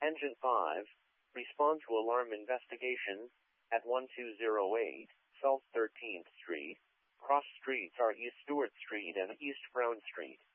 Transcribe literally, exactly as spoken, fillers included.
Engine five, respond to alarm investigation at one two zero eight South thirteenth Street. Cross streets are East Stewart Street and East Brown Street.